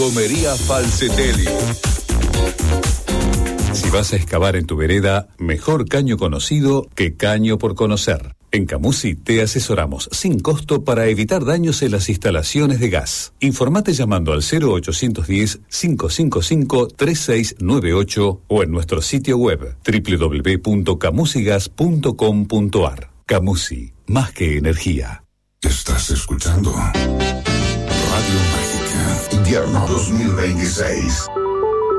Comería Falcetelli. Si vas a excavar en tu vereda, mejor caño conocido que caño por conocer. En Camusi te asesoramos sin costo para evitar daños en las instalaciones de gas. Informate llamando al 0810-555-3698 o en nuestro sitio web www.camusigas.com.ar. Camusi, más que energía. Estás escuchando Radio Mágica, invierno 2026.